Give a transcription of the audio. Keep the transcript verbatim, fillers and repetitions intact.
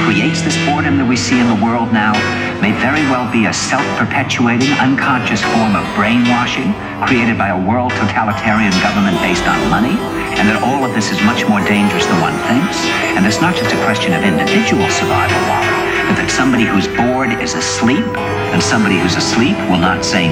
creates this boredom that we see in the world now may very well be a self-perpetuating, unconscious form of brainwashing created by a world totalitarian government based on money, and that all of this is much more dangerous than one thinks, and it's not just a question of individual survival, Wally, but that somebody who's bored is asleep, and somebody who's asleep will not say